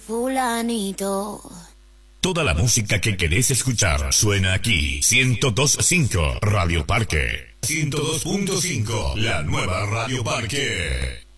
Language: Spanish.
Fulanito. Toda la música que querés escuchar suena aquí. 102.5 Radio Parque. 102.5 La nueva Radio Parque.